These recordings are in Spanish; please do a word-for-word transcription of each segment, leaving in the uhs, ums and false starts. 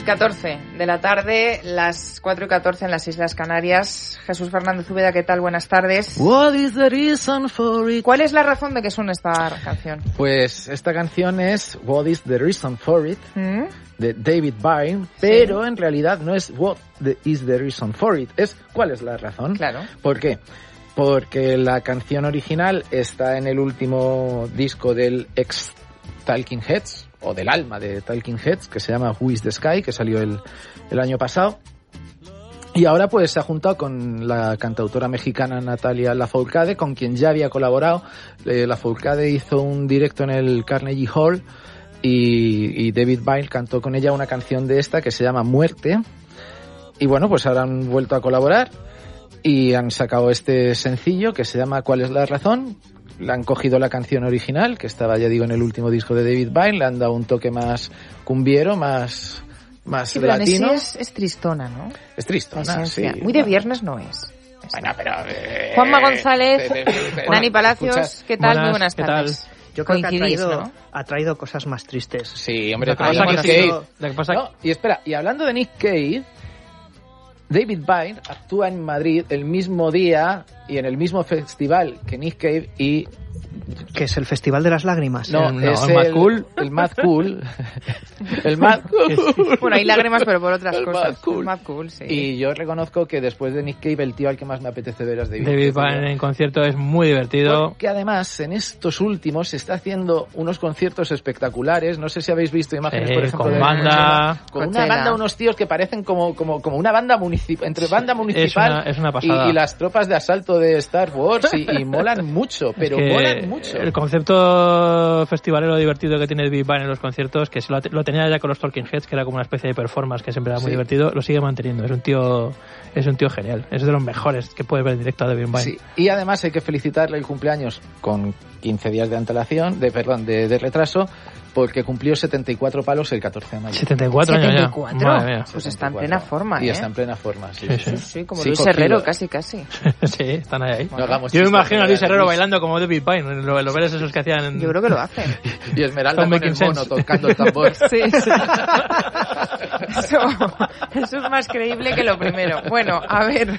catorce de la tarde, las cuatro y catorce en las Islas Canarias. Jesús Fernández Úbeda, ¿qué tal? Buenas tardes. What is the reason for it? ¿Cuál es la razón de que suene esta canción? Pues esta canción es What is the reason for it, ¿Mm? de David Byrne, pero Sí. en realidad no es What the, is the reason for it, es ¿cuál es la razón? Claro. ¿Por qué? Porque la canción original está en el último disco del ex Talking Heads, o del alma de Talking Heads, que se llama Who is the Sky, que salió el, el año pasado. Y ahora pues se ha juntado con la cantautora mexicana Natalia Lafourcade, con quien ya había colaborado. Eh, Lafourcade hizo un directo en el Carnegie Hall y, y David Byrne cantó con ella una canción de esta que se llama Muerte. Y bueno, pues ahora han vuelto a colaborar y han sacado este sencillo que se llama ¿Cuál es la razón? Le han cogido la canción original, que estaba, ya digo, en el último disco de David Byrne, le han dado un toque más cumbiero, más, más Sí, pero latino. aún así es, es tristona, ¿no? Es tristona, La sí. esencia. Muy de viernes no es. Bueno, pero... Eh, Juanma González, eh, eh, eh, Dani Palacios, ¿escuchas? ¿qué tal? Buenas, Muy buenas ¿qué tardes. Yo creo que ha Coincidís, traído, ¿no? ha traído cosas más tristes. Sí, hombre, Lo que pasa traía que Nick sí, Cave. lo que pasa No, y espera, y hablando de Nick Cave, David Byrne actúa en Madrid el mismo día y en el mismo festival que Nick Cave y... Que es el Festival de las Lágrimas. No, no, es el Mad el Cool. El Mad Cool. El Mad Cool. Bueno, hay lágrimas, pero por otras El cosas. Mad Cool. El Mad Cool, sí. Y yo reconozco que después de Nick Cave, el tío al que más me apetece ver es David, David Cave. Byrne en concierto es muy divertido. Porque además, en estos últimos se está haciendo unos conciertos espectaculares. No sé si habéis visto imágenes, Sí, por ejemplo, con de banda. con una Coachella. banda, unos tíos que parecen como, como, como una banda municipal, entre banda municipal una- es una pasada. Y, y las tropas de asalto de Star Wars, y, y molan mucho, pero Es que molan mucho. El concepto festivalero divertido que tiene David Byrne en los conciertos, que se lo, lo tenía ya con los Talking Heads, que era como una especie de performance que siempre era muy Sí. divertido, lo sigue manteniendo. Es un tío es un tío genial. Es de los mejores que puedes ver en directo a David Byrne. Sí, y además hay que felicitarle el cumpleaños con quince días de antelación, de perdón, de, de retraso, porque cumplió setenta y cuatro palos el catorce de mayo. setenta y cuatro años setenta ya. y cuatro. Madre mía. Pues está en setenta y cuatro. plena forma, Y ¿eh? está en plena forma, sí. Sí, sí. Sí, sí, como Sí, Luis cogido. Herrero, casi, casi. Sí, están ahí. ahí. No hagamos Yo me chistes, imagino a Luis ¿verdad? Herrero Luis. bailando como David Byrne, en los, los veres esos que hacían en... Yo creo que lo hace. Y Esmeralda Son con making el mono sense. tocando el tambor. Sí, sí. Eso, eso es más creíble que lo primero. Bueno, a ver,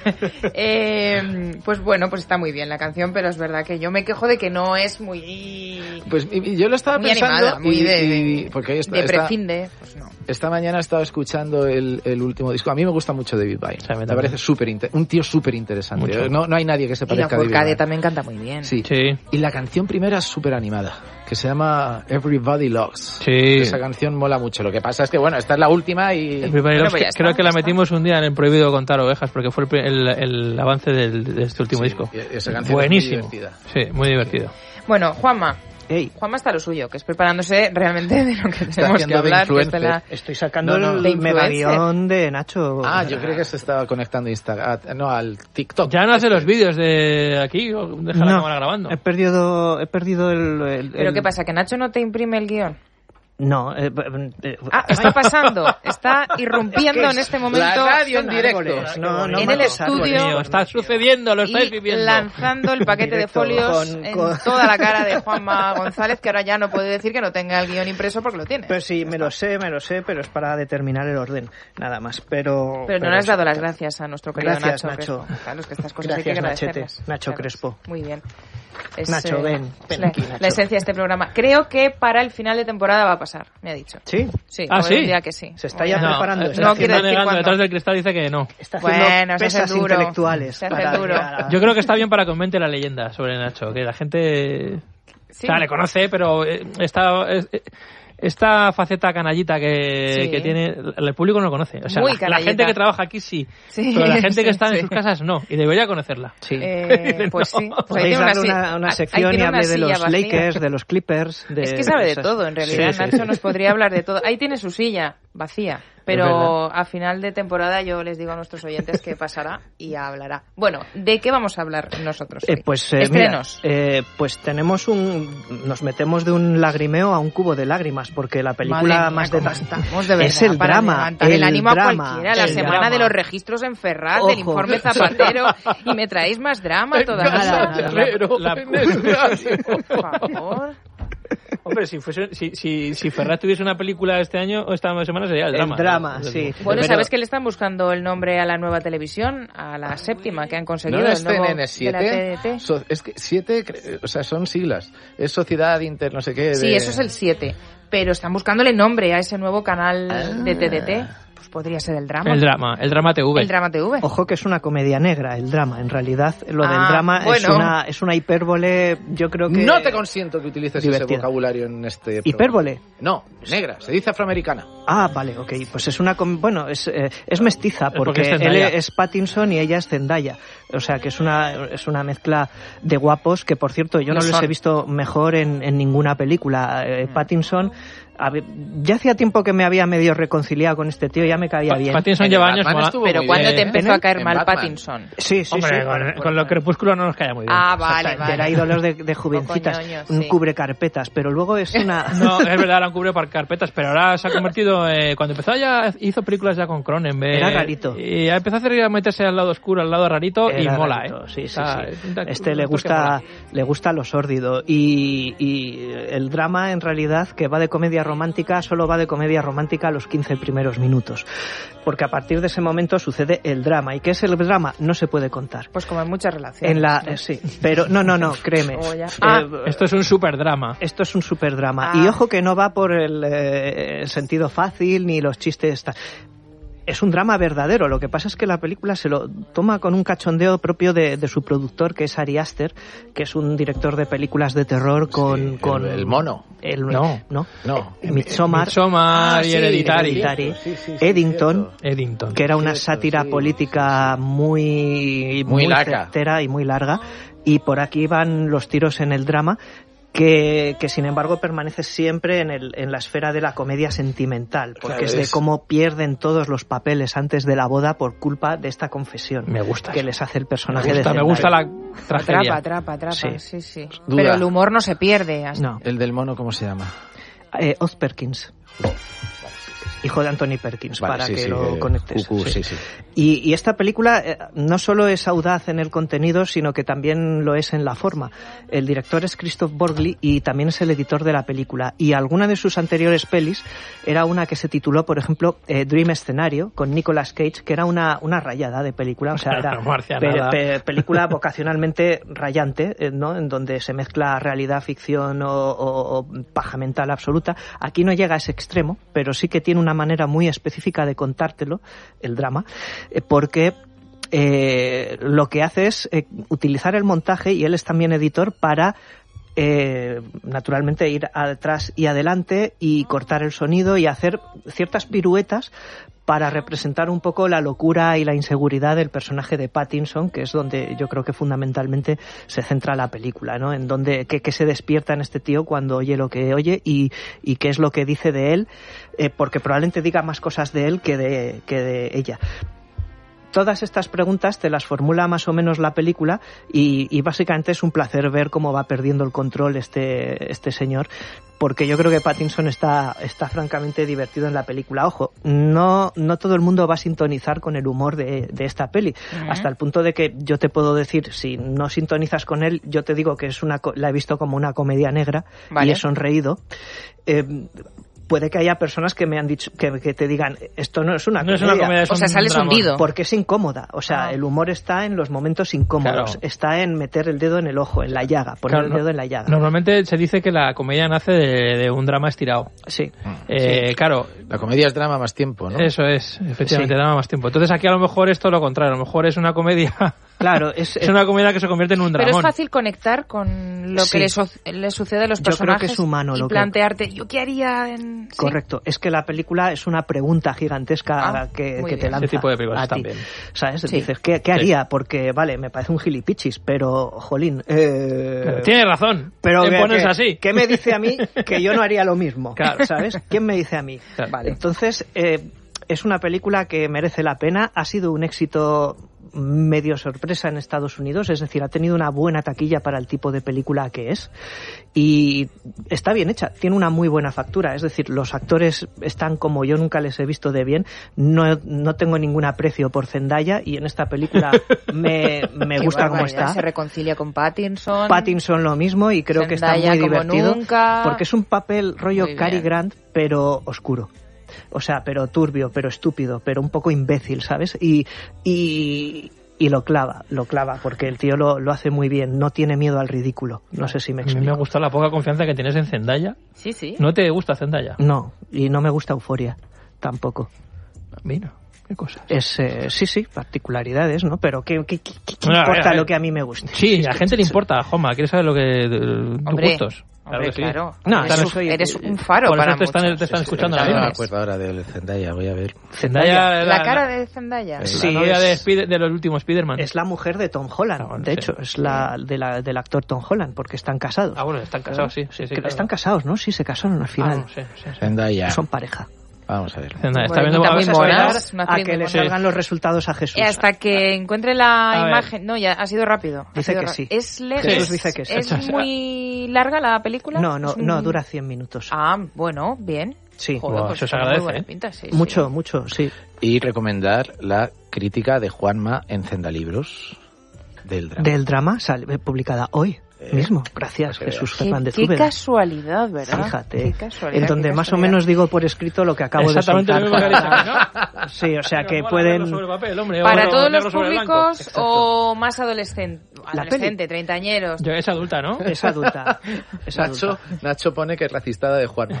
eh, pues bueno, pues está muy bien la canción, pero es verdad que yo me quejo de que no es muy... Pues y- y yo lo estaba Muy pensando animada, muy y- de, y- porque esta, de esta- prefinde, pues no. esta mañana he estado escuchando el, el último disco. A mí me gusta mucho David Byrne. Sí, a mí me también. parece súper inter- un tío súper interesante. Mucho. No, no hay nadie que se Y la parezca a David Forcade Byrne. también canta muy bien. Sí. Sí. Y la canción primera es súper animada, que se llama Everybody Loves. Sí. Esa canción mola mucho. Lo que pasa es que, bueno, esta es la última y... El Everybody Bueno, Loves, pues ya que- está, creo que ya la está. metimos un día en el Prohibido Contar Ovejas, porque fue el, pri- el, el avance del, de este último Sí, disco. y esa canción es muy Buenísimo. divertida. Sí, muy divertido. Bueno, Juanma. Ey, Juanma está a lo suyo, que es preparándose realmente de lo que Está tenemos que haciendo de hablar. Que está en la... influencer. estoy sacando No, no. De el influencer. megaguión de Nacho. Ah, yo creo que se estaba conectando a Instagram. No, al TikTok. Ya no hace los vídeos de aquí, o deja la No, cámara grabando. he perdido, he perdido el... el- ¿Pero el- qué pasa? ¿Que Nacho no te imprime el guión? No, eh, eh, Ah, está pasando. Está irrumpiendo ¿Qué en es? este momento La radio en son directo. árboles, no, no En mates el estudio. árboles. Dios mío, está sucediendo, lo estáis y viviendo. lanzando el paquete de Directo, folios con- en con- toda la cara de Juanma González, que ahora ya no puede decir que no tenga el guión impreso porque lo tiene. Pero sí, me lo sé, me lo sé, pero es para determinar el orden, nada más. Pero, Pero no le has dado las gracias a nuestro querido Gracias, Nacho. Nacho. Crespo. Claro, es que estas cosas Gracias, hay que Nachete. agradecerlas. Nacho Crespo. Muy bien. Es, Nacho, eh, ven, ven la, aquí, Nacho. la esencia de este programa. Creo que para el final de temporada va a pasar, me ha dicho. ¿Sí? Sí, Ah, hoy ¿sí? día que sí. Se está ya No, preparando. eh, está no no, quiero haciendo, está decir negando, cuándo. detrás del cristal dice que no. está haciendo Bueno, se hace pesas duro. intelectuales. Se hace para duro. llegar a- Yo creo que está bien para que aumente la leyenda sobre Nacho, que la gente Sí. o sea, le conoce, pero eh, está... es- eh, esta faceta canallita que, Sí. que tiene, el público no lo conoce. O sea, Muy la, la canallita. gente que trabaja aquí sí, Sí, pero la gente sí, que está sí. en sus casas no, y debería conocerla. Sí. Eh, pues sí. Pues ahí Podéis tiene darle si- una, una ahí sección tiene y una hable de silla los vacía. Lakers, de los Clippers. De Es que sabe de esas- todo, en realidad. Sí, sí. Nacho nos podría hablar de todo. Ahí tiene su silla vacía, pero a final de temporada yo les digo a nuestros oyentes que pasará y hablará. Bueno, ¿de qué vamos a hablar nosotros hoy? Eh, pues eh, mira, Estrenos. eh, pues tenemos un, nos metemos de un lagrimeo a un cubo de lágrimas porque la película Madre mía, más cómo de estamos, de verdad, es el para drama, levantar el, ánimo drama, a cualquiera, la el semana drama. de los registros en Ferraz, Ojo. del informe Zapatero, y me traéis más drama todavía. Nada, nada. Herrero, La- en el radio. Por favor. Hombre, si fuese, si, si, si Ferraz tuviese una película este año o esta semana sería el drama. El drama, ¿no? sí. Bueno, Pero- ¿sabes que le están buscando el nombre a la nueva televisión? A la séptima que han conseguido. ¿No el es nuevo C N N de la siete? T D T. So- es que siete, cre- o sea, son siglas. Es Sociedad Inter, no sé qué. Sí, de- eso es el siete. Pero están buscándole nombre a ese nuevo canal Ah. de T D T. Pues podría ser el drama. El drama, el drama T V. El drama T V. Ojo que es una comedia negra, el drama. En realidad, lo del Ah, drama es, bueno. una, es una hipérbole, yo creo que... No te consiento que utilices divertida. ese vocabulario en este programa. ¿Hipérbole? No, negra, se dice afroamericana. Ah, vale, ok. Pues es una... com- Bueno, es, eh, es mestiza, porque porque, es él Zendaya. es Pattinson y ella es Zendaya. O sea, que es una, es una mezcla de guapos que, por cierto, yo Lo no les son. he visto mejor en, en ninguna película. Eh, Pattinson... a ver, ya hacía tiempo que me había medio reconciliado con este tío, ya me caía Pa- bien. Pattinson En lleva el años Batman mola- estuvo Pero muy ¿cuándo bien, te ¿eh? empezó a caer En mal Batman. Pattinson? Sí, sí, Hombre, sí. con, con lo crepúsculo no nos caía muy bien. Ah, vale, Exacto, vale. Era ídolos de, de jovencitas, ñoño, un sí. cubre carpetas, pero luego es una... No, es verdad, era un cubre para carpetas, pero ahora se ha convertido, eh, cuando empezó ya hizo películas ya con Cronenberg. Era rarito. Y ya empezó a hacer a meterse al lado oscuro, al lado rarito y Era mola, rarito, ¿eh? sí, sí, O sea, sí. es un- Este un le actor que gusta, mola. le gusta lo sórdido y, y el drama en realidad que va de comedia romántica solo va de comedia romántica a los quince primeros minutos, porque a partir de ese momento sucede el drama. ¿Y qué es el drama? No se puede contar. Pues como en muchas relaciones. En la, ¿no? eh, sí, pero no, no, no, créeme. Oh, ya. Eh, Ah, Esto es un super drama. Esto es un super drama. Ah. Y ojo que no va por el, eh, el sentido fácil ni los chistes. ta- Es un drama verdadero. Lo que pasa es que la película se lo toma con un cachondeo propio de, de su productor, que es Ari Aster, que es un director de películas de terror con... Sí, con el- el mono. el- No. ¿no? No. Midsommar, Midsommar Ah, y sí, Hereditary. Hereditary, Sí, sí, sí, Eddington, cierto. Eddington. que era una Cierto, sátira sí, política muy, Muy larga. certera y muy larga. Y por aquí van los tiros en el drama, que, que sin embargo permanece siempre en, el, en la esfera de la comedia sentimental, porque Claro, es de es- cómo pierden todos los papeles antes de la boda por culpa de esta confesión Me gusta que eso. les hace el Me personaje gusta, de me gusta Zendaya. la tragedia. Atrapa, atrapa, atrapa. Sí. Sí, sí. Duda. Pero el humor no se pierde. hasta- No, El del mono, ¿cómo se llama? eh, Oz Perkins. Hijo de Anthony Perkins, Vale, para sí, que sí, lo eh, conectes. Cucú, Sí. sí, sí. Y, y esta película eh, no solo es audaz en el contenido, sino que también lo es en la forma. El director es Christoph Borgli y también es el editor de la película. Y alguna de sus anteriores pelis era una que se tituló, por ejemplo, eh, Dream Escenario, con Nicolas Cage, que era una, una rayada de película. O sea, era Marcianada. pe- pe- película vocacionalmente rayante, eh, ¿no? En donde se mezcla realidad, ficción o, o- o paja mental absoluta. Aquí no llega a ese extremo, pero sí que tiene una manera muy específica de contártelo, el drama, eh, porque eh, lo que hace es eh, utilizar el montaje, y él es también editor, para eh, naturalmente ir atrás y adelante y cortar el sonido y hacer ciertas piruetas para representar un poco la locura y la inseguridad del personaje de Pattinson, que es donde yo creo que fundamentalmente se centra la película, ¿no? En donde qué, qué se despierta en este tío cuando oye lo que oye y, y qué es lo que dice de él, eh, porque probablemente diga más cosas de él que de, que de ella. Todas estas preguntas te las formula más o menos la película y, y básicamente es un placer ver cómo va perdiendo el control este, este señor, porque yo creo que Pattinson está, está francamente divertido en la película. Ojo, no, no todo el mundo va a sintonizar con el humor de, de esta peli, Uh-huh. hasta el punto de que yo te puedo decir, si no sintonizas con él, yo te digo que es una, co- la he visto como una comedia negra. Vale. Y he sonreído. Eh, puede que haya personas que me han dicho, que, que te digan, esto no es una No es comedia. una comedia, es O sea, un sales dramón. hundido. Porque es incómoda. O sea, Ah. el humor está en los momentos incómodos. Claro. Está en meter el dedo en el ojo, en la llaga. Poner Claro, el no- dedo en la llaga. Normalmente se dice que la comedia nace de, de un drama estirado. Sí. Eh, Claro, La comedia es drama más tiempo, ¿no? eso es, efectivamente, Sí. drama más tiempo. Entonces aquí a lo mejor es todo lo contrario, a lo mejor es una comedia, Claro, es, es una comedia que se convierte en un Pero dramón. es fácil conectar con lo Sí. que le, so- le sucede a los Yo creo que personajes es humano y lo que- plantearte, ¿yo qué haría en...? ¿Sí? correcto. Es que la película es una pregunta gigantesca Ah, que, muy que te bien. lanza Ese tipo de películas a ti. también. ¿Sabes? Sí. Dices, ¿qué, qué haría? Porque, vale, me parece un gilipichis, pero, jolín... Eh... Pero Tiene razón, Pero en que- ponerse que- así. ¿qué me dice a mí que yo no haría lo mismo? Claro. ¿Sabes? ¿Quién me dice a mí? Claro. Vale. Entonces, eh, es una película que merece la pena. Ha sido un éxito medio sorpresa en Estados Unidos, es decir, ha tenido una buena taquilla para el tipo de película que es y está bien hecha, tiene una muy buena factura, es decir, los actores están como yo nunca les he visto de bien, no, no tengo ningún aprecio por Zendaya y en esta película me, me gusta cómo está. Se reconcilia con Pattinson. Pattinson lo mismo y creo Zendaya que está muy como divertido nunca. porque es un papel rollo Muy Cary bien. Grant pero oscuro. O sea, pero turbio, pero estúpido, pero un poco imbécil, ¿sabes? Y, y, y lo clava, lo clava, porque el tío lo, lo hace muy bien, no tiene miedo al ridículo. No sé si me A mí explico. me gusta la poca confianza que tienes en Zendaya. Sí, sí. ¿No te gusta Zendaya? No, y no me gusta Euforia, tampoco. Mira, qué cosas. Es, eh, sí, sí, particularidades, ¿no? Pero ¿qué, qué, qué, qué Bueno, a ver, importa a ver. lo que a mí me guste? Sí, a la gente le importa, Joma, ¿quieres saber lo que tus Hombre, gustos? Hombre, que sí. claro. No, eres, yo un- soy- eres un faro Por eso para te están, muchos. te están escuchando No ahora me mismo. acuerdo ahora del Zendaya, voy a ver. Zendaya, La cara de Zendaya. la Sí, novia es- de, Spider- de los últimos Spider-Man. Es la mujer de Tom Holland, Ah, bueno, de sí. hecho, es la, de la del actor Tom Holland, porque están casados. Ah, bueno, están casados, sí. sí, sí Que claro. Están casados, ¿no? Sí, se casaron al Ah, final. bueno, sí, sí, sí. Zendaya. Son pareja. Vamos a ver. Zendaya, está Bueno, viendo está a muy ver, mona. esperar. Es una A actriz que muy le mona. salgan los resultados a Jesús. Eh, Hasta que encuentre la A ver. imagen. No, ya ha sido rápido. Ha Dice sido que ra- sí. Es, le- Jesús es, dice que sí. ¿Es muy larga la película? No, no, Es un- no, dura cien minutos. Ah, bueno, bien. Sí. Joder, Wow, pues eso se tiene muy agradece, buena ¿eh? pinta, sí, Mucho, sí. mucho, sí. Y recomendar la crítica de Juanma en Zendalibros del drama. Del drama, sale, eh, publicada hoy Eh, mismo. Gracias, para que Jesús Qué, Fernández qué Úbeda. casualidad, ¿verdad? Fíjate, Qué casualidad, en donde qué más o casualidad. menos digo por escrito lo que acabo de Exactamente soltar. lo mismo que ha dicho, ¿no? Sí, o sea que Mola pueden... verlo sobre papel, hombre, Para o todos negro los sobre blanco. públicos Exacto. o más adolescente, La adolescente, treintañeros. Yo, es adulta, ¿no? Es adulta. Es Nacho, adulta. Nacho pone que es racistada de Juanma.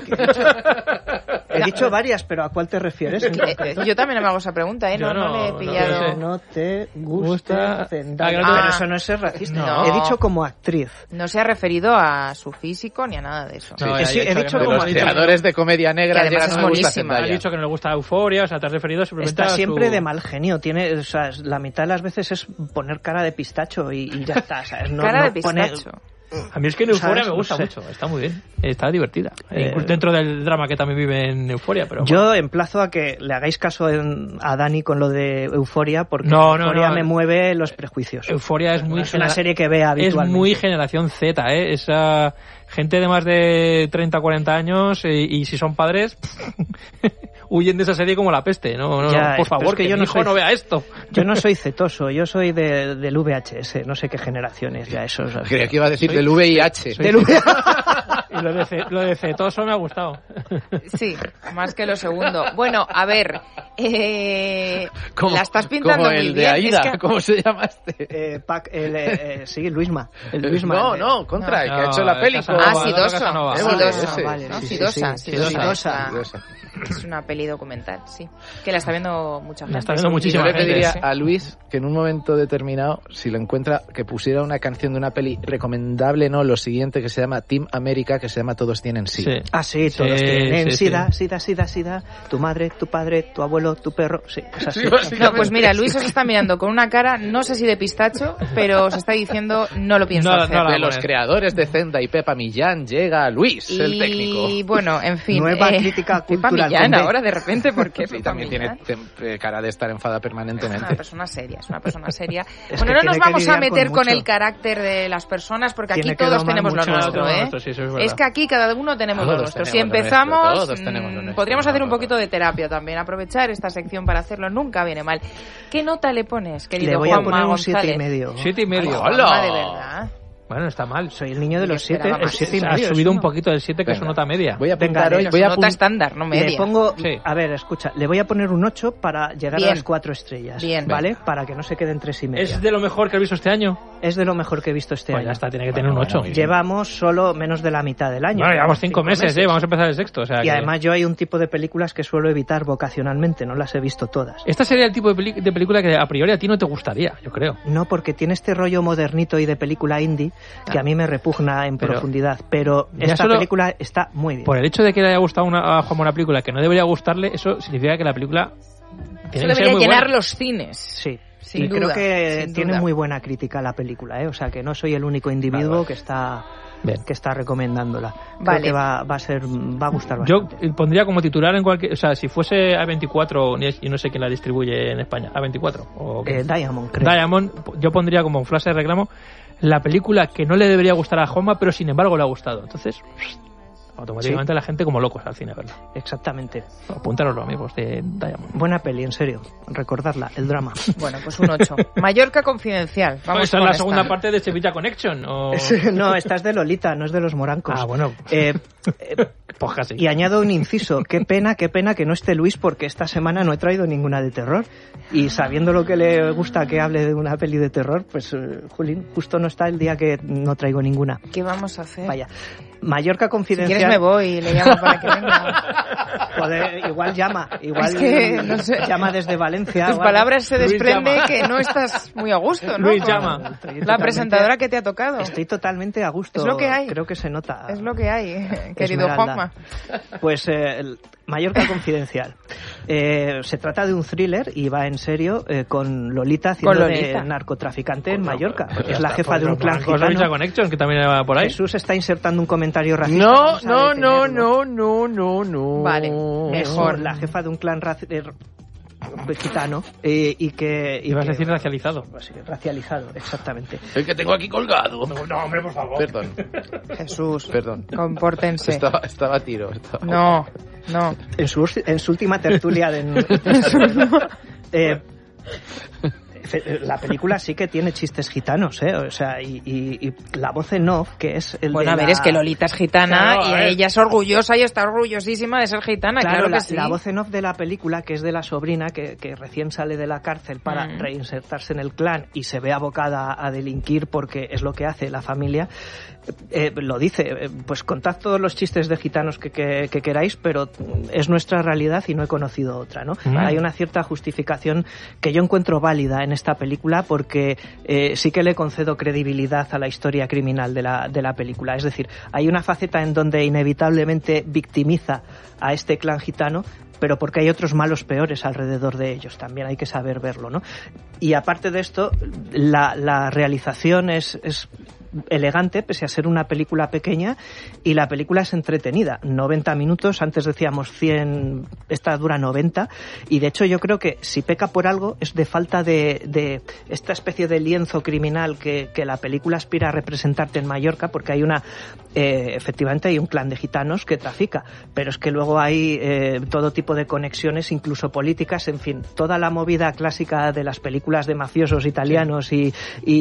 He dicho varias, pero ¿a cuál te refieres? en Eh, concreto? Yo también me hago esa pregunta, ¿eh? No, Yo no, no, le he no, pillado. no sé. No te Gusta- gusta Zendaya. Ah, que no te- Pero eso no es ser racista. No. He dicho como actriz. No se ha referido a su físico ni a nada de eso. No, Eh, ya sí, he he dicho dicho que De no. como los Ha dicho- creadores de comedia negra Que además llega es no me gusta monísima. Ha Zendaya. dicho que no le gusta Euforia, o sea, te has referido simplemente Está a siempre su... de mal genio. Tiene, o sea, la mitad de las veces es poner cara de pistacho y, y ya está. ¿Sabes? No, Cara no de pone- pistacho. A mí es que en Euforia ¿Sabes? me gusta No sé. mucho, está muy bien, está divertida. Eh, Incluso dentro del drama que también vive en Euforia, pero... Yo emplazo a que le hagáis caso en- a Dani con lo de Euforia, porque No, no, Euforia no. me mueve los prejuicios. Euforia es muy... No es una genera- serie que vea Es habitualmente. muy generación Z, ¿eh? Esa gente de más de treinta, cuarenta años eh, y si son padres huyen de esa serie como la peste. No, no, Ya, no, por pero favor, es que que, yo mi no hijo soy- no vea esto. Yo no soy cetoso, yo soy de, del V H S, no sé qué generaciones ya eso. ¿sabes? Creía que iba a decir del V I H. Del V H S. Y lo de, ce- lo de cetoso me ha gustado. Sí, más que lo segundo. Bueno, a ver, eh, Como, la estás pintando como muy el de bien. Aida, Es que- ¿cómo se llama este? Eh, Pac- el, eh, eh, sí, Luisma. El Luisma. No, el- no, contra, el que ha No, hecho la el peli. Casanova, Ah, no, Sidoso. Casanova. Eh, vale, Sidosa, ese. vale, ¿no? sí, sí, Sidosa, sí, Sidosa. Sidosa. Sidosa. Es una peli documental, sí. Que la está viendo mucha gente. La está viendo según muchísima Yo le digo. gente, pediría Sí. a Luis que en un momento determinado, si lo encuentra, que pusiera una canción de una peli recomendable, no, lo siguiente, que se llama Team América, que se llama Todos tienen sí. Sí. Ah, sí, todos Sí, tienen sí, sida, sí. sida, sida, sida. Tu madre, tu padre, tu abuelo, tu perro. Sí, es así. Sí, básicamente. No, pues mira, Luis os está mirando con una cara, no sé si de pistacho, pero os está diciendo, no lo pienso No, hacer. no la- De los poner. creadores de Zenda y Pepa Millán llega Luis, el técnico. Y bueno, en fin. Nueva eh, crítica Pepa cultural Millán con B. ahora de repente, porque Sí, también tiene tem- cara de estar enfada Es una permanentemente. persona seria, es una persona seria. Es Bueno, que no tiene nos que vamos a lidiar meter con con, mucho. el carácter de las personas, porque Tiene aquí que todos domar tenemos lo mucho. nuestro, Todo ¿eh? nuestro, sí, eso es verdad. Es que aquí cada uno tenemos lo Todos nuestro. Si tenemos lo empezamos, nuestro, todos tenemos lo mm, nuestro. podríamos hacer un No, poquito de terapia también. Aprovechar esta sección para hacerlo nunca viene mal. ¿Qué nota le pones, querido Le voy a Juanma poner un González? siete y medio. Siete y medio. Hola. Juanma, de verdad. Bueno, está mal. Soy el niño de los Yo siete. esperaba El más. siete y Ha medio. es subido un uno. poquito del siete, que es su Venga. nota media. Voy a Venga, apuntar hoy, Pero voy su a nota apun- estándar, no media. Le pongo, Sí. a ver, escucha, le voy a poner un ocho para llegar Bien. a las cuatro estrellas. Bien. ¿Vale? Para que no se queden tres y media. ¿Es de lo mejor que has visto este año? Es de lo mejor que he visto este Pues año. ya está, tiene que tener Bueno, un ocho. bueno, muy bien. Llevamos solo menos de la mitad del año. Bueno, llevamos cinco, meses, ¿eh? Vamos a empezar el sexto. O sea Y que- además yo hay un tipo de películas que suelo evitar vocacionalmente, no las he visto todas. Esta sería el tipo de, peli- de película que a priori a ti no te gustaría, yo creo. No, porque tiene este rollo modernito y de película indie que a mí me repugna en Pero- profundidad, pero Ya esta solo- película está muy bien. Por el hecho de que le haya gustado una, a Juanma una película que no debería gustarle, eso significa que la película Eso tiene que ser debería muy llenar buena. los cines. Sí. Sin y duda, creo que sin tiene duda. muy buena crítica la película, ¿eh? O sea que no soy el único individuo Vale, vale. que está Bien. que está recomendándola. Vale. Creo que va, va a ser, va a gustar Yo bastante. pondría como titular en cualquier, o sea, si fuese A veinticuatro y no sé quién la distribuye en España, A veinticuatro o Eh, Diamond, creo. Diamond, yo pondría como frase de reclamo la película que no le debería gustar a Juanma, pero sin embargo le ha gustado. Entonces, automáticamente Sí. la gente como locos al cine, ¿verdad? Exactamente. Apúntanoslo, amigos de Diamond. Buena peli, en serio. Recordarla, el drama. Bueno, pues un ocho. Mallorca Confidencial. Vamos ¿Esta es con la esta. segunda parte de Sevilla Connection? ¿O? No, esta es de Lolita, no es de los morancos. Ah, bueno. Eh, eh, Pues casi. y añado un inciso. Qué pena, qué pena que no esté Luis, porque esta semana no he traído ninguna de terror. Y sabiendo lo que le gusta que hable de una peli de terror, pues, eh, Julín, justo no está el día que no traigo ninguna. ¿Qué vamos a hacer? Vaya. Mallorca Si Confidencial. quieres me voy y le llamo para que venga. Joder, igual llama, igual Es que, no sé. llama desde Valencia. Tus o algo. palabras se Luis desprende llama. que no estás muy a gusto, ¿no? Luis Con llama. Estoy La totalmente- presentadora que te ha tocado. Estoy totalmente a gusto. Es lo que hay. Creo que se nota. Es lo que hay, querido Esmeralda. Juanma. Pues eh, el Mallorca Confidencial. Eh, se trata de un thriller y va en serio eh, con Lolita haciendo Con Lolita. de narcotraficante en Pues no, Mallorca. pues ya es la está, jefa pues de un no, clan pues con Sevilla gitano. Connection, que también va por ahí. Jesús está insertando un comentario racista. No, vamos a no, no, detenerlo. no, no, no, no. Vale, mejor. La jefa de un clan raci- eh, gitano eh, y que... Y Ibas a que- decir racializado. pues sí, racializado, exactamente. El que tengo aquí colgado. No, hombre, por favor. Perdón, Jesús, perdón. compórtense. Estaba, estaba a tiro. estaba- No, no. En su, en su última tertulia de... eh, fe- la película sí que tiene chistes gitanos, ¿eh? O sea, y, y- y la voz en off, que es el Bueno, de a ver, la- es que Lolita es gitana Claro, a y ver. ella es orgullosa y está orgullosísima de ser gitana, claro, Claro, que la, sí. la voz en off de la película, que es de la sobrina que, que recién sale de la cárcel para Mm. reinsertarse en el clan y se ve abocada a delinquir porque es lo que hace la familia, eh, lo dice, eh, pues contad todos los chistes de gitanos que, que- que queráis, pero es nuestra realidad y no he conocido otra, ¿no? Mm. Hay una cierta justificación que yo encuentro válida en esta película porque eh, sí que le concedo credibilidad a la historia criminal de la, de la película. Es decir, hay una faceta en donde inevitablemente victimiza a este clan gitano, pero porque hay otros malos peores alrededor de ellos. También hay que saber verlo, ¿no? Y aparte de esto, la, la realización es, es elegante, pese a ser una película pequeña, y la película es entretenida. noventa minutos, antes decíamos cien, esta dura noventa, y de hecho yo creo que si peca por algo es de falta de, de esta especie de lienzo criminal que, que la película aspira a representarte en Mallorca, porque hay una, eh, efectivamente hay un clan de gitanos que trafica, pero es que luego hay eh, todo tipo de conexiones, incluso políticas, en fin, toda la movida clásica de las películas de mafiosos italianos y,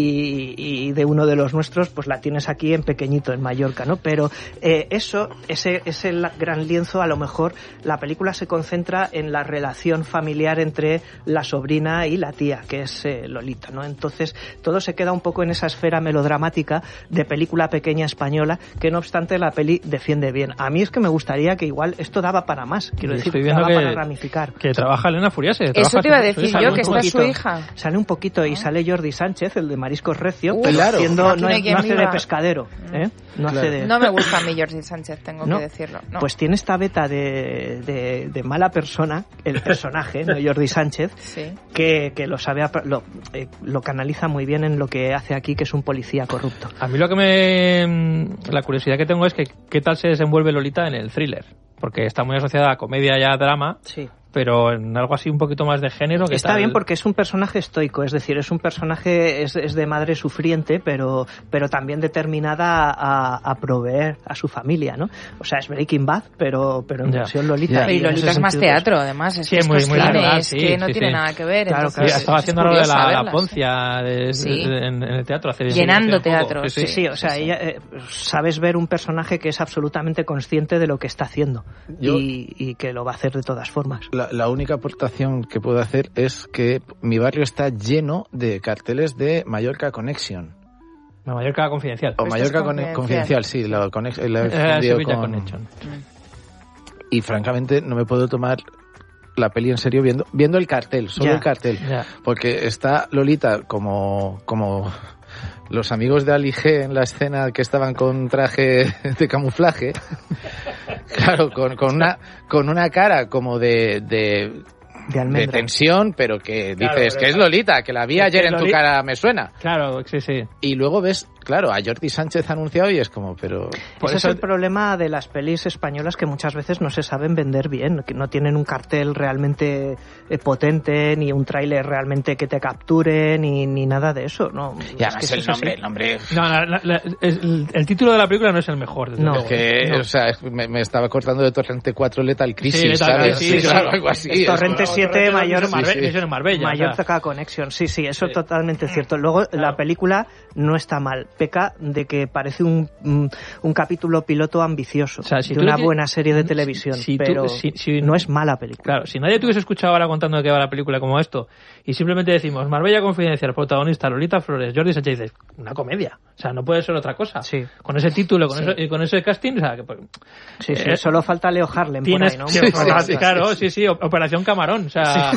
y, y de uno de los nuestros, pues la tienes aquí en pequeñito, en Mallorca, ¿no? Pero eh, eso, ese, ese la- gran lienzo, a lo mejor la película se concentra en la relación familiar entre la sobrina y la tía, que es eh, Lolita, ¿no? Entonces, todo se queda un poco en esa esfera melodramática de película pequeña española, que no obstante la peli defiende bien. A mí es que me gustaría que igual esto daba para más, quiero decir, Estoy viendo daba que- para ramificar. Que trabaja Elena Furiase. Eso trabaja te iba a su- decir sale yo, un que está poquito. su hija. Sale un poquito y sale Jordi Sánchez, el de Mariscos Recio, Uh, pero claro. haciendo, Aquí no, no hay quien no hace de viva. pescadero, ¿eh? No hace Claro. de... No me gusta a mí Jordi Sánchez, tengo ¿No? que decirlo. No. Pues tiene esta beta de, de, de mala persona, el personaje, ¿no? Jordi Sánchez, Sí. que, que lo sabe, ap- lo, eh, lo canaliza muy bien en lo que hace aquí, que es un policía corrupto. A mí lo que me... La curiosidad que tengo es que qué tal se desenvuelve Lolita en el thriller. Porque está muy asociada a comedia y a drama, Sí. pero en algo así un poquito más de género. ¿qué Está tal? bien porque es un personaje estoico, es decir, es un personaje, es, es de madre sufriente, pero, pero también determinada a, a proveer a su familia, ¿no? O sea, es Breaking Bad, pero, pero en Ya. versión Lolita. Ya. Pero y en ese Lolita es más sentido, pues, teatro, además. Es Sí, que muy- esto es muy cine, larga, es sí, que no sí, tiene sí. nada que ver. Claro, entonces Sí, estaba es haciendo algo de curiosa la, la verlas. Poncia de- Sí. de- en, en el teatro. Hace, Llenando hace un poco. teatro, Sí, sí, o sea, ella, eh, sabes ver un personaje que es absolutamente consciente de lo que está haciendo Yo- y, y que lo va a hacer de todas formas. La, la única aportación que puedo hacer es que mi barrio está lleno de carteles de Mallorca Connection. La Mallorca Confidencial. O Esto Mallorca es Conne- confidencial. Confidencial, sí, la, conex- la he Eh, fundido Sevilla con- Connection. Y francamente no me puedo tomar la peli en serio viendo viendo el cartel, solo Ya. el cartel. Ya. Porque está Lolita como, como los amigos de Ali G en la escena que estaban con traje de camuflaje. Claro, con, con una con una cara como de, de, De de almendra. tensión, pero que Claro, dices pero que es Lolita, que la vi es ayer que en tu Loli- cara, me suena. Claro, sí, sí. Y luego ves claro, a Jordi Sánchez anunciado y es como, pero... Ese es el problema de las pelis españolas, que muchas veces no se saben vender bien, que no tienen un cartel realmente eh, potente, ni un tráiler realmente que te capture, ni, ni nada de eso. No, y es además que el nombre, el nombre... No, la, la, la, el, el título de la película no es el mejor. No, es que, no. o sea, me, me estaba cortando de Torrente cuatro Lethal Crisis, sí, Lethal, ¿sabes? sí, Sí, sí, claro, sí. algo así. Es Torrente siete, mayor... Marbella, sí, sí. en Marbella. Mallorca o sea. Connection, sí, sí, eso Sí. es totalmente cierto. Luego, Claro. la película no está mal, peca de que parece un, un, un capítulo piloto ambicioso, O sea, si de tú una le- buena serie de televisión, si tú- pero si- si- no es mala película. Claro, si nadie te hubiese escuchado ahora contando de qué va la película como esto, y simplemente decimos Marbella Confidencial, protagonista Lolita Flores, Jordi Sánchez, dices, una comedia. O sea, no puede ser otra cosa. Sí. Con ese título, con, Sí. eso, y con ese casting, o sea, que, pues, Sí, sí, eh, solo falta Leo Harlem por tienes ahí, ¿no? que- Sí, sí, sí, claro, sí, sí, Operación Camarón, o sea,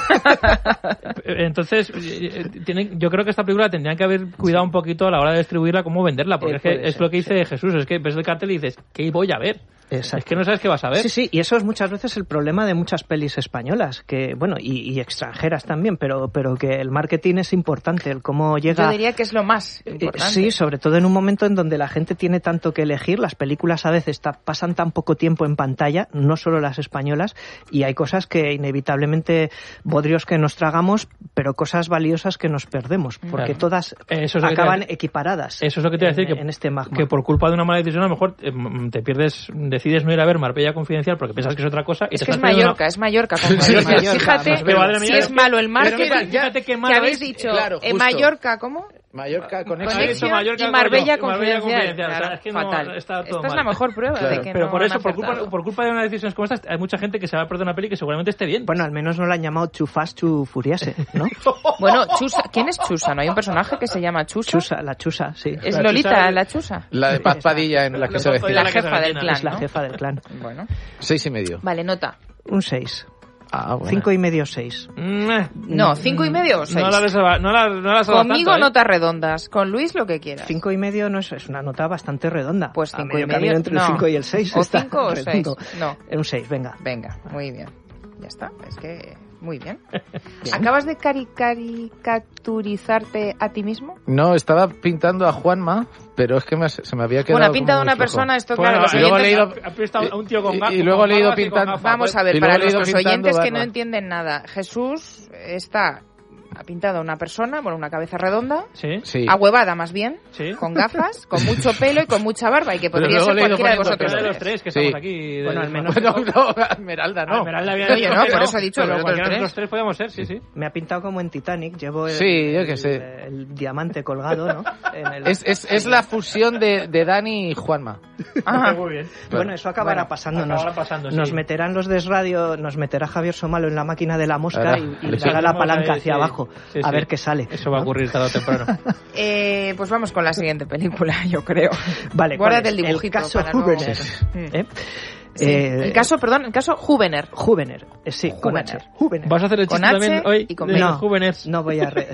entonces, eh, tienen, yo creo que esta película tendrían que haber cuidado un poquito a la hora de distribuirla, cómo venderla, porque Eh, es que puede es ser, lo que dice Jesús, es que ves el cartel y dices, ¿qué voy a ver? Exacto. Es que no sabes qué vas a ver. Sí, sí, y eso es muchas veces el problema de muchas pelis españolas, que bueno, y, y extranjeras también, pero, pero que el marketing es importante, el cómo llega... Yo diría que es lo más Eh, importante. Sí, sobre todo en un momento en donde la gente tiene tanto que elegir, las películas a veces ta- pasan tan poco tiempo en pantalla, no solo las españolas, y hay cosas que inevitablemente, bodrios que nos tragamos, pero cosas valiosas que nos perdemos, porque Claro. todas Eso es lo que acaban te- equiparadas. Eso es lo que te iba a decir, en, que, en este magma. que por culpa de una mala decisión a lo mejor eh, te pierdes, decides no ir a ver Marbella Confidencial porque piensas que es otra cosa y Es te que es estás perdiendo Mallorca, es Mallorca. Con Sí, Mallorca. Mallorca, Fíjate Marbella. Madre mía, si es es que- malo el pero marketing. mira, ya- fíjate qué que malo habéis es. dicho, claro, en justo. Mallorca, ¿cómo? Mallorca una. Connection. Conexión Mallorca y Marbella con- y Marbella Confidencial. Confidencial. O sea, Claro, es que no, fatal. está todo Esta es mal. la mejor prueba Claro. de que Pero no por han eso, por acertado. culpa, por culpa de una decisiones como estas, hay mucha gente que se va a perder una peli que seguramente esté bien. Bueno, al menos no la han llamado Too Fast, Too Furious, ¿no? Bueno, Chusa, ¿quién es Chusa? ¿No hay un personaje que se llama Chusa? Chusa, la Chusa, sí. Es La Lolita, Chusa- la Chusa. La de Paz Padilla en la que La se Paz Padilla vecina. La que se jefa del avecina. clan, Es la ¿no? jefa del clan. Bueno, Seis y medio. vale, nota. Un seis. Ah, bueno. Cinco y medio, seis. Mm, eh. No, cinco y medio o seis. No la reserva- no la, no la has dado Conmigo tanto, ¿eh? notas redondas, con Luis lo que quieras. Cinco y medio no es, es una nota bastante redonda. Pues A cinco y medio medio. camino entre no. el cinco y el seis. O está cinco o seis. redondo. No. Un seis, venga. Venga, muy bien. Ya está, es que muy bien. ¿Acabas de cari caricaturizarte a ti mismo? No, estaba pintando a Juanma, pero es que me, se me había quedado. Bueno, ha pintado como muy una flojo. persona, esto Bueno, claro, los y luego he oyentes... leído, ha pintado a un tío con y- gafas. y luego con he leído barbas y con pintando- gafas, Vamos pues. a ver, Y para luego he leído nuestros pintando oyentes que no barba. entienden nada, Jesús está... Ha pintado una persona, bueno, una cabeza redonda, Sí, Sí. ahuevada más bien, sí. con gafas, con mucho pelo y con mucha barba, y que Pero podría luego ser le he ido cualquiera de poniendo vosotros Cualquiera de pelo. los tres. tres que Sí. estamos aquí. Bueno, de- al menos- Bueno, no, Esmeralda, no. Ah, Esmeralda había Oye, dicho no, que por eso he dicho pero los cualquiera tres. de los tres podíamos ser, sí, sí. Me ha pintado como en Titanic. Llevo el, Sí, yo qué el- sé. el diamante colgado, ¿no? En el- Es, es, es la fusión de, de Dani y Juanma. Ajá. Muy bien. Bueno, eso acabará Bueno, pasando. Nos, acabará pasando, sí. nos meterán los de Radio, nos meterá Javier Somalo en la máquina de la mosca Ahora, y, y le dará la echamos palanca ahí, hacia sí. abajo Sí, a sí. ver qué sale. Eso va a ocurrir tarde o temprano. Eh, pues vamos con la siguiente película, yo creo. Vale, Guárdate ¿cuál el es? dibujito. El caso para no- Hubener. Mm. ¿Eh? Sí, Eh, el caso, perdón, el caso Juvener. Juvener. Eh, sí, con Juvener. H. Juvener. ¿Vas a hacer el Con chiste H también hoy y con de B. los No, jóvenes? no voy a re-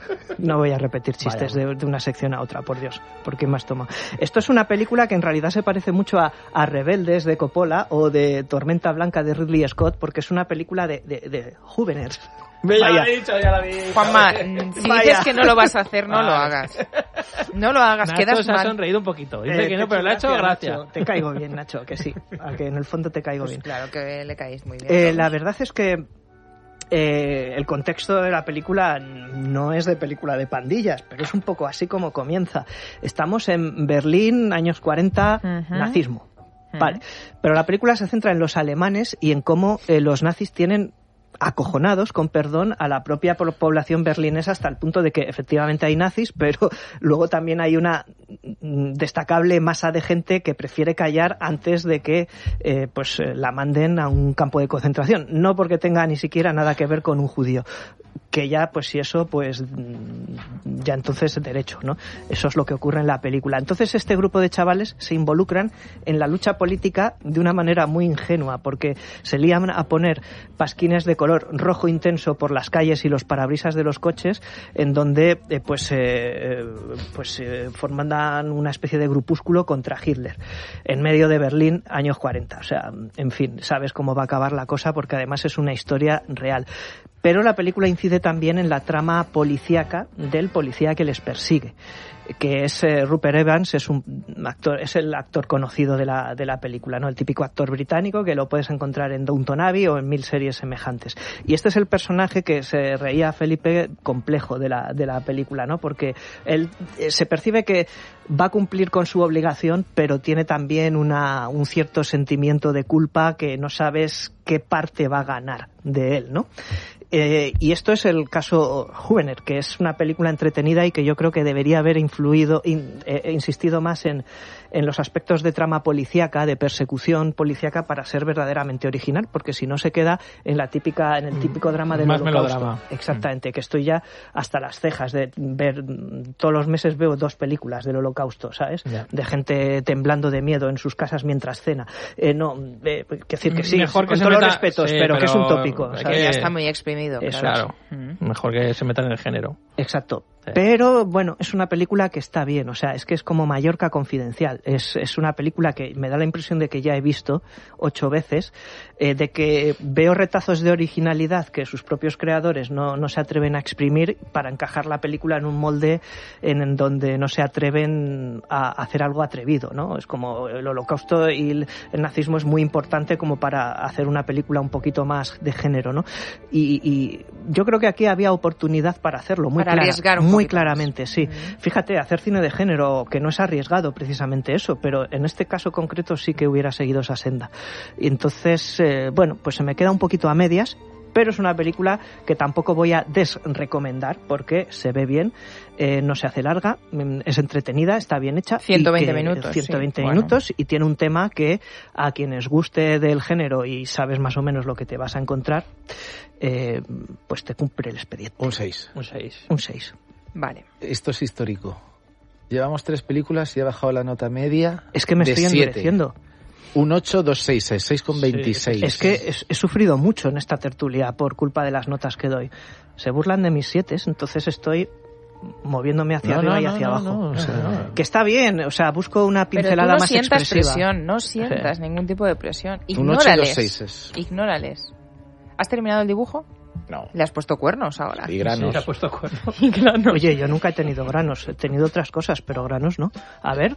no voy a repetir chistes Vale, de, de una sección a otra, por Dios, porque más toma. Esto es una película que en realidad se parece mucho a, a Rebeldes de Coppola o de Tormenta Blanca de Ridley Scott, porque es una película de, de, de Juveners. Ya la Vaya. he dicho, ya la he dicho. Juanma, mm, si Vaya. dices que no lo vas a hacer, no lo Vale. hagas. No lo hagas, Nacho quedas se ha mal. sonreído un poquito. Dice Eh, que te no, pero le ha hecho gracia. Nacho. Te caigo bien, Nacho, que sí. A que en el fondo te caigo Pues bien. claro que le caéis muy bien. Eh, todos. la verdad es que eh, el contexto de la película no es de película de pandillas, pero es un poco así como comienza. Estamos en Berlín, años cuarenta, Ujú. nazismo. Ujú. Vale. Pero la película se centra en los alemanes y en cómo eh, los nazis tienen acojonados, con perdón, a la propia po- población berlinesa hasta el punto de que efectivamente hay nazis, pero luego también hay una mm, destacable masa de gente que prefiere callar antes de que eh, pues eh, la manden a un campo de concentración. No porque tenga ni siquiera nada que ver con un judío, que ya, pues si eso, pues mm, ya entonces es derecho, ¿no? Eso es lo que ocurre en la película. Entonces este grupo de chavales se involucran en la lucha política de una manera muy ingenua, porque se lían a poner pasquines de color rojo intenso por las calles y los parabrisas de los coches, en donde eh, pues eh, pues eh, forman una especie de grupúsculo contra Hitler en medio de Berlín, años cuarenta. O sea, en fin, sabes cómo va a acabar la cosa, porque además es una historia real. Pero la película incide incide también en la trama policíaca del policía que les persigue, que es eh, Rupert Evans, es un actor, es el actor conocido de la, de la película, ¿no? El típico actor británico que lo puedes encontrar en Downton Abbey o en mil series semejantes. Y este es el personaje que se reía Felipe complejo de la, de la película, ¿no? Porque él eh, se percibe que va a cumplir con su obligación, pero tiene también una, un cierto sentimiento de culpa que no sabes qué parte va a ganar de él, ¿no? Eh, y esto es el caso Juvener, que es una película entretenida y que yo creo que debería haber influido, in, eh, insistido más en, en los aspectos de trama policíaca, de persecución policíaca, para ser verdaderamente original, porque si no se queda en la típica, en el típico drama del Más Holocausto. melodrama. Exactamente, que estoy ya hasta las cejas de ver, todos los meses veo dos películas del Holocausto, ¿sabes? Ya. De gente temblando de miedo en sus casas mientras cena. Eh, no, eh, quiero decir que sí, Mejor que con se todos los meta- respetos, sí, pero, que es un pero tópico, hay ¿sabes? Que ya Eh, está muy exprimido. eso Claro. Mm. Mejor que se metan en el género. Exacto. Sí. Pero bueno, es una película que está bien, o sea, es que es como Mallorca Confidencial. Es, es una película que me da la impresión de que ya he visto ocho veces, eh, de que veo retazos de originalidad que sus propios creadores no, no se atreven a exprimir para encajar la película en un molde en, en donde no se atreven a hacer algo atrevido, ¿no? Es como el Holocausto y el, el nazismo es muy importante como para hacer una película un poquito más de género, ¿no? Y, y yo creo que aquí había oportunidad para hacerlo muy, Para clara- arriesgar un muy poquito claramente, más. sí. Mm. Fíjate, hacer cine de género, que no es arriesgado precisamente eso, pero en este caso concreto sí que hubiera seguido esa senda. Y entonces, eh, bueno, pues se me queda un poquito a medias, pero es una película que tampoco voy a desrecomendar porque se ve bien, eh, no se hace larga, mm, es entretenida, está bien hecha. ciento veinte y que- minutos, ciento veinte sí. minutos y tiene un tema que a quienes guste del género y sabes más o menos lo que te vas a encontrar, eh, pues te cumple el expediente. Un seis. Un seis. Un seis. Vale. Esto es histórico. Llevamos tres películas y ha bajado la nota media. Es que me de estoy siete. endureciendo. Un ocho, dos, seis, seis con veintiséis. Es que he, he sufrido mucho en esta tertulia por culpa de las notas que doy. Se burlan de mis siete, entonces estoy moviéndome hacia No, arriba no, y no, hacia no, abajo. no, o sea, Que está bien, o sea, busco una Pero tú pincelada no más sientas expresiva. presión, no sientas ningún tipo de presión. Un ocho y dos Ignórales. seises. Ignórales. ¿Has terminado el dibujo? No. Le has puesto cuernos ahora. Y Sí, granos. se ha puesto cuerno. Y granos. Oye, yo nunca he tenido granos, he tenido otras cosas, pero granos no. A ver.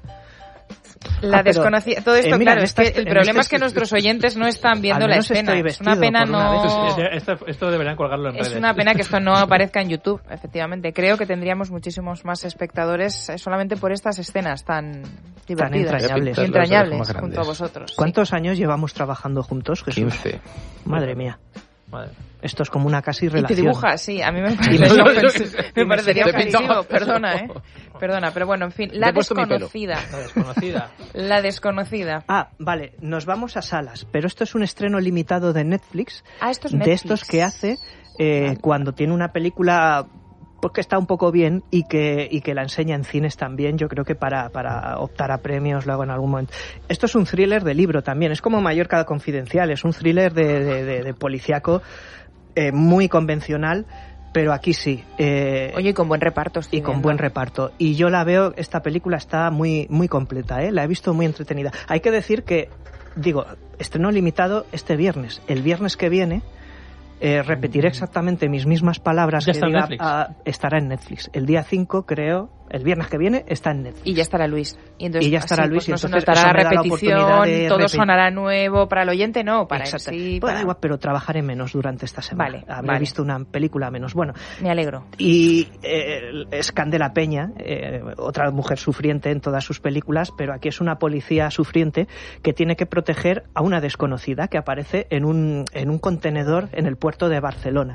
La Ah, pero, desconocida. Todo esto, eh, mira, claro, en es que esta- el en problema este- es que nuestros oyentes no están viendo Al la menos escena. estoy Es una vestido pena por una no. vez. Esto, esto deberían colgarlo en Es redes. una pena que esto no aparezca en YouTube, efectivamente. Creo que tendríamos muchísimos más espectadores eh, solamente por estas escenas tan divertidas entrañables. y entrañables Más junto a grandes. vosotros. Sí. ¿Cuántos años llevamos trabajando juntos, Jesús? quince. Madre mía. Madre. Esto es como una casi Y relación. te dibujas, sí, a mí me Y parecería, me- ofensivo, me parecería Te pinto. ofensivo, perdona, ¿eh? Perdona, pero bueno, en fin, Te la he puesto mi pelo. desconocida. La desconocida. La desconocida. Ah, vale, nos vamos a salas, pero esto es un estreno limitado de Netflix, Ah, esto es de Netflix. estos que hace eh, Vale. cuando tiene una película pues que está un poco bien y que, y que la enseña en cines también, yo creo que para, para optar a premios luego en algún momento. Esto es un thriller de libro también, es como Mallorca Confidencial, es un thriller de, de, de, de policíaco eh, muy convencional, pero aquí sí. Eh, Oye, y con buen reparto. estoy y con viendo. buen reparto. Y yo la veo, esta película está muy, muy completa, ¿eh? La he visto muy entretenida. Hay que decir que, digo, estreno limitado este viernes. El viernes que viene eh, repetiré exactamente mis mismas palabras Ya que está en diga, Netflix. ah, estará en Netflix. El día cinco, creo, el viernes que viene, está en Netflix. Y ya estará Luis. Y, entonces, Y ya estará así, Luis, pues, y no se entonces notará eso la me da la oportunidad repetición, de todo repetir. sonará nuevo para el oyente, no, para él Exacto. sí. Pues para- da igual, pero trabajaré menos durante esta semana. Vale, Habré vale. visto una película menos. Bueno, Me alegro. y eh, es Candela Peña, eh, otra mujer sufriente en todas sus películas, pero aquí es una policía sufriente que tiene que proteger a una desconocida que aparece en un, en un contenedor en el puerto de Barcelona.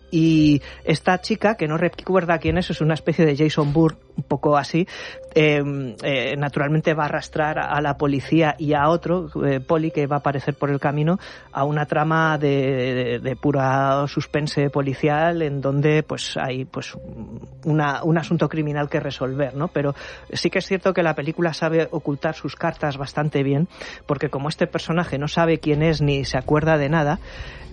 Y esta chica, que no recuerda quién es, es una especie de Jason Bourne, un poco así, eh, eh, naturalmente va a arrastrar a la policía y a otro, eh, poli, que va a aparecer por el camino, a una trama de, de, de pura suspense policial en donde pues hay pues una, un asunto criminal que resolver, ¿no? Pero sí que es cierto que la película sabe ocultar sus cartas bastante bien, porque como este personaje no sabe quién es ni se acuerda de nada,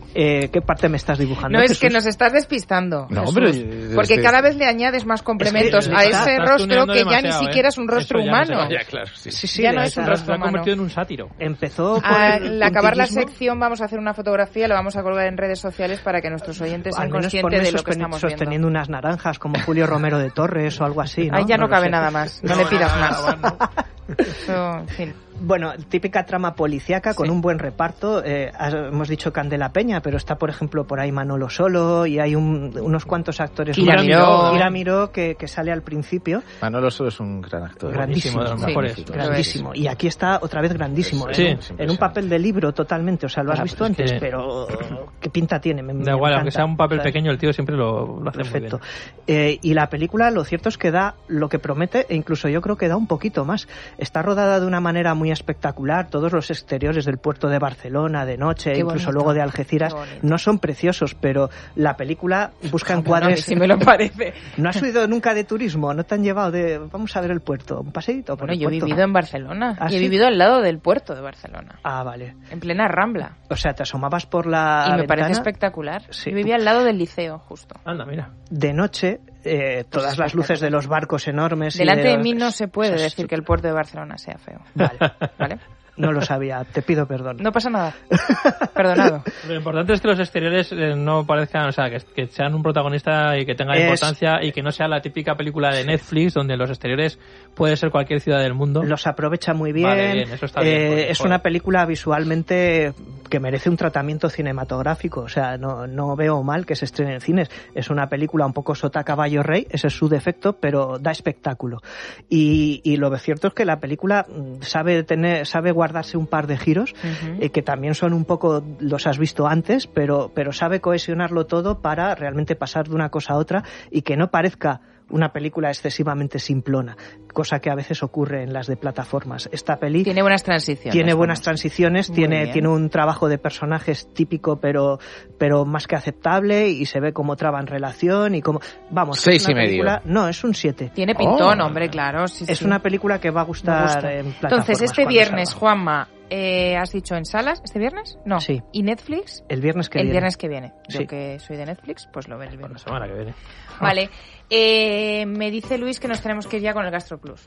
Eh, ¿Qué parte me estás dibujando? No, es Jesús? que nos estás despistando. No, Jesús, hombre, porque es- cada vez le añades más complementos Es que a estás- ese estás rostro tuneando que ya ni demasiado, siquiera ¿eh? es un rostro Eso ya no se humano. vale. Ya, claro, sí. Sí, sí, Ya no o es un sea, rostro Se ha humano. convertido en un sátiro. Empezó por Al el acabar la puntillismo. sección vamos a hacer una fotografía, la vamos a colgar en redes sociales para que nuestros oyentes sean Al menos conscientes ponme de lo que sosteni- estamos sosteniendo viendo. unas naranjas como Julio Romero de Torres o algo así, ¿no? Ahí ya no, lo cabe sé. nada más, no, No, le pidas no, más. no, no, no. Eso, en fin. Bueno, típica trama policíaca con Sí. un buen reparto. Eh, has- hemos dicho Candela Peña, pero está, por ejemplo, por ahí Manolo Solo y hay un- unos cuantos actores. Kira muy- Miró. Kira Miró, que, que sale al principio. Manolo Solo es un gran actor. Grandísimo, de los Sí, mejores. sí, Grandísimo. Y aquí está otra vez grandísimo. Sí. en, un- en un papel de libro totalmente. O sea, lo has Ah, visto pues es antes, que- pero ¿qué pinta tiene? Me, me Da igual, aunque encanta. sea un papel O sea, pequeño, el tío siempre lo, lo hace Perfecto. muy Eh, y la película, lo cierto es que da lo que promete e incluso yo creo que da un poquito más. Está rodada de una manera muy espectacular. Todos los exteriores del puerto de Barcelona, de noche, Qué incluso bonito, luego de Algeciras, qué bonito. no son preciosos, pero la película busca Bueno, a mí encuadres. sí me lo parece. ¿No has ido nunca de turismo? ¿No te han llevado de vamos a ver el puerto? ¿Un paseíto por Bueno, el yo he puerto? vivido en Barcelona ¿Ah, y he sí? vivido al lado del puerto de Barcelona, Ah, vale. en plena Rambla. O sea, te asomabas por la Y me parece ventana. espectacular. Sí. Yo vivía al lado del liceo, justo. Anda, mira. De noche, eh, todas las luces de los barcos enormes. y Delante de los- mí no se puede o sea, decir que el puerto de Barcelona sea feo. Vale, ¿Vale? no lo sabía. Te pido perdón. No pasa nada. Perdonado. Lo importante es que los exteriores eh, no parezcan, o sea, que, que sean un protagonista y que tengan Es- importancia y que no sea la típica película de Netflix donde los exteriores puede ser cualquier ciudad del mundo. Los aprovecha muy bien. Vale, bien, eso está bien, Eh, porque, es joder. una película visualmente que merece un tratamiento cinematográfico. O sea, no, no veo mal que se estrene en cines. Es una película un poco sota caballo rey, ese es su defecto, pero da espectáculo. Y, y lo cierto es que la película mm, sabe tener, sabe guardarse un par de giros, Ujú. eh, que también son un poco, los has visto antes, pero, pero sabe cohesionarlo todo para realmente pasar de una cosa a otra y que no parezca una película excesivamente simplona, cosa que a veces ocurre en las de plataformas. Esta peli Tiene buenas transiciones. tiene buenas vamos. transiciones, Muy tiene, bien. tiene un trabajo de personajes típico pero, pero más que aceptable y se ve cómo traban relación y cómo... Vamos, es Seis una y medio. película- No, es un siete. Tiene pintón, Oh. hombre, claro. Sí, Es sí. una película que va a Me gustar gusta. en plataformas. Entonces, este cuando viernes, salga. Juanma, eh, has dicho en salas, ¿este viernes? No. Sí. ¿Y Netflix? El viernes que el viene. viernes que viene. Yo Sí. que soy de Netflix, pues lo veré el La viernes. semana que viene. Vale. Eh, me dice Luis que nos tenemos que ir ya con el Gastro Plus.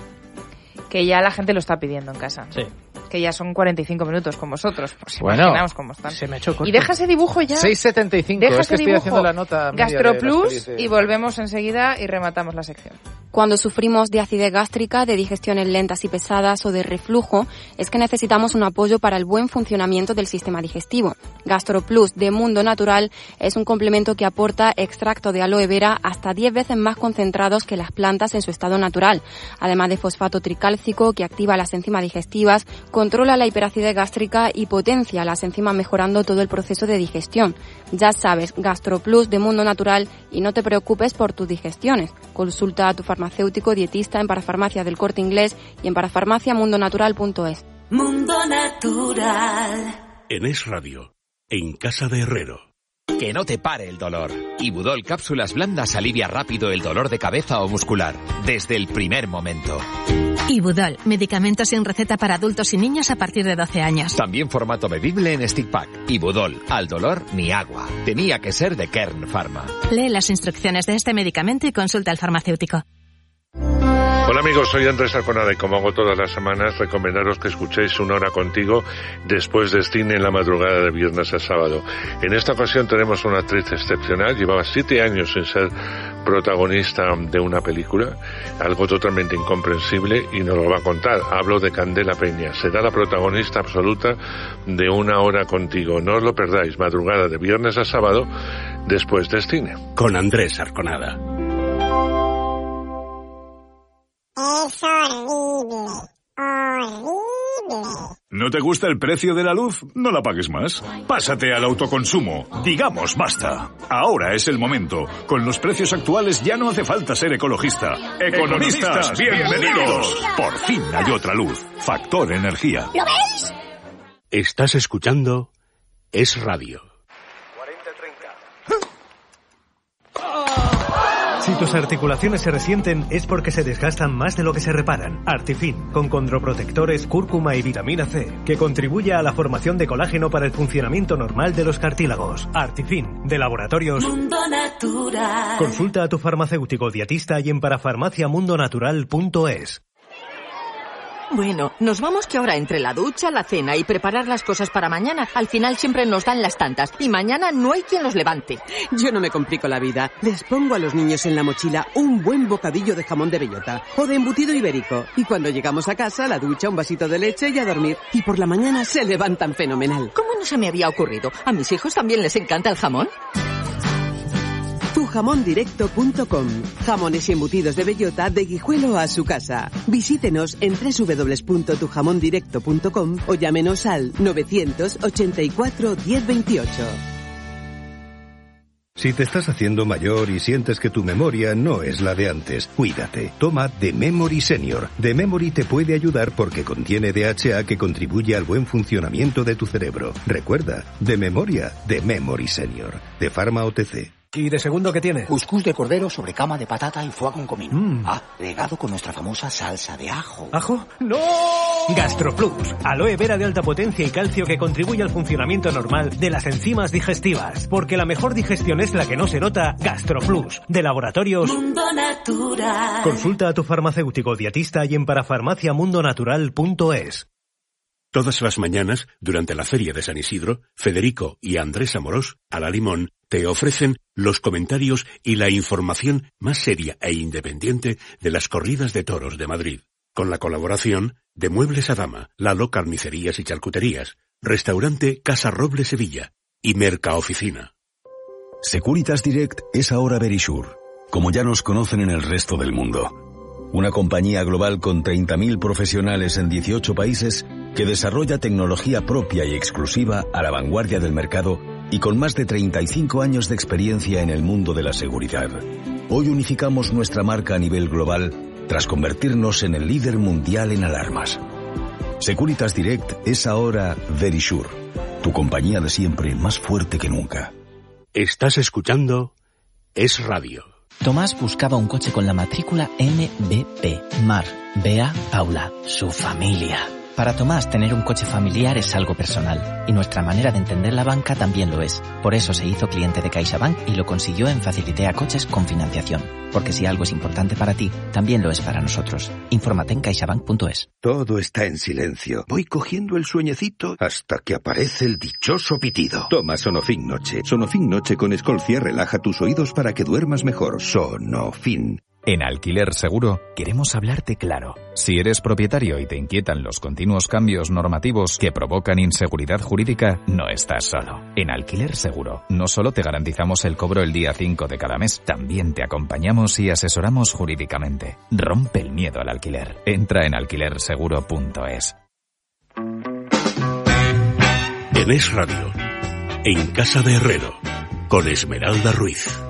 Que ya la gente lo está pidiendo en casa. Sí. Que ya son cuarenta y cinco minutos con vosotros. Pues Bueno. imaginaos cómo están. Se me ha hecho corto. Y deja ese dibujo ya. seis setenta y cinco, Deja es que ese estoy dibujo. haciendo la nota media de Gastro las Plus pelis de- y volvemos enseguida y rematamos la sección. Cuando sufrimos de acidez gástrica, de digestiones lentas y pesadas o de reflujo, es que necesitamos un apoyo para el buen funcionamiento del sistema digestivo. GastroPlus de Mundo Natural es un complemento que aporta extracto de aloe vera hasta diez veces más concentrados que las plantas en su estado natural, además de fosfato tricálcico que activa las enzimas digestivas, controla la hiperacidez gástrica y potencia las enzimas mejorando todo el proceso de digestión. Ya sabes, GastroPlus de Mundo Natural y no te preocupes por tus digestiones. Consulta a tu farmacéutico dietista en Parafarmacia del Corte Inglés y en parafarmacia mundo natural punto es. Mundo Natural. En Es Radio, en Casa de Herrero. Que no te pare el dolor. Ibudol Cápsulas Blandas alivia rápido el dolor de cabeza o muscular, desde el primer momento. Ibudol, medicamento sin receta para adultos y niños a partir de doce años. También formato bebible en stick pack. Ibudol, al dolor ni agua. Tenía que ser de Kern Pharma. Lee las instrucciones de este medicamento y consulta al farmacéutico. Hola amigos, soy Andrés Arconada y como hago todas las semanas, recomendaros que escuchéis Una Hora Contigo después de cine en la madrugada de viernes a sábado. En esta ocasión tenemos una actriz excepcional, llevaba siete años sin ser protagonista de una película, algo totalmente incomprensible y nos lo va a contar. Hablo de Candela Peña, será la protagonista absoluta de Una Hora Contigo. No os lo perdáis, madrugada de viernes a sábado después de cine. Con Andrés Arconada. Es horrible, horrible. ¿No te gusta el precio de la luz? No la pagues más. Pásate al autoconsumo. Digamos basta. Ahora es el momento. Con los precios actuales ya no hace falta ser ecologista. Economistas, bienvenidos. Por fin hay otra luz. Factor Energía. ¿Lo veis? Estás escuchando Es Radio. Si tus articulaciones se resienten es porque se desgastan más de lo que se reparan. Artifin, con condroprotectores, cúrcuma y vitamina C, que contribuye a la formación de colágeno para el funcionamiento normal de los cartílagos. Artifin, de Laboratorios Mundo Natural. Consulta a tu farmacéutico dietista y en parafarmacia mundo natural punto es. Bueno, nos vamos que ahora entre la ducha, la cena y preparar las cosas para mañana, al final siempre nos dan las tantas y mañana no hay quien los levante. Yo no me complico la vida. Les pongo a los niños en la mochila un buen bocadillo de jamón de bellota o de embutido ibérico. Y cuando llegamos a casa, la ducha, un vasito de leche y a dormir. Y por la mañana se levantan fenomenal. ¿Cómo no se me había ocurrido? ¿A mis hijos también les encanta el jamón? tu jamón directo punto com. Jamones y embutidos de bellota de Guijuelo a su casa. Visítenos en doble u doble u doble u punto tu jamón directo punto com o llámenos al novecientos ochenta y cuatro diez veintiocho. Si te estás haciendo mayor y sientes que tu memoria no es la de antes, cuídate. Toma The Memory Senior. The Memory te puede ayudar porque contiene D H A que contribuye al buen funcionamiento de tu cerebro. Recuerda, de memoria, The Memory Senior. De Pharma O T C. ¿Y de segundo qué tiene? Cuscús de cordero sobre cama de patata y foie con comino. Mm. Ah, regado con nuestra famosa salsa de ajo. ¿Ajo? ¡No! GastroPlus. Aloe vera de alta potencia y calcio que contribuye al funcionamiento normal de las enzimas digestivas. Porque la mejor digestión es la que no se nota. GastroPlus. De Laboratorios Mundo Natural. Consulta a tu farmacéutico dietista y en parafarmacia mundo natural punto es. Todas las mañanas, durante la Feria de San Isidro, Federico y Andrés Amorós, a la Limón, te ofrecen los comentarios y la información más seria e independiente de las corridas de toros de Madrid. Con la colaboración de Muebles a Dama, Lalo Carnicerías y Charcuterías, Restaurante Casa Roble Sevilla y Mercaoficina. Securitas Direct es ahora Verisure, como ya nos conocen en el resto del mundo. Una compañía global con treinta mil profesionales en dieciocho países que desarrolla tecnología propia y exclusiva a la vanguardia del mercado y con más de treinta y cinco años de experiencia en el mundo de la seguridad. Hoy unificamos nuestra marca a nivel global tras convertirnos en el líder mundial en alarmas. Securitas Direct es ahora Verisure, tu compañía de siempre más fuerte que nunca. Estás escuchando Es Radio. Tomás buscaba un coche con la matrícula M B P. Mar, Bea, Paula, su familia. Para Tomás, tener un coche familiar es algo personal, y nuestra manera de entender la banca también lo es. Por eso se hizo cliente de CaixaBank y lo consiguió en Facilitea Coches con financiación. Porque si algo es importante para ti, también lo es para nosotros. Infórmate en caixabank punto es. Todo está en silencio. Voy cogiendo el sueñecito hasta que aparece el dichoso pitido. Toma Sonofin Noche. Sonofin Noche con Escolcia relaja tus oídos para que duermas mejor. Sonofin. En Alquiler Seguro queremos hablarte claro. Si eres propietario y te inquietan los continuos cambios normativos que provocan inseguridad jurídica, no estás solo. En Alquiler Seguro no solo te garantizamos el cobro el día cinco de cada mes, también te acompañamos y asesoramos jurídicamente. Rompe el miedo al alquiler. Entra en alquiler seguro punto es. En Es Radio, en Casa de Herrero, con Esmeralda Ruiz.